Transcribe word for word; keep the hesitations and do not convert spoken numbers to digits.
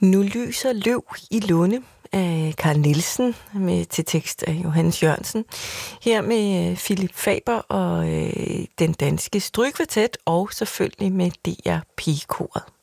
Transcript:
Nu lyser løv i lunde af Carl Nielsen med til tekst af Johannes Jørgensen. Her med Philip Faber og øh, den danske strygekvartet og selvfølgelig med D R Pigekoret.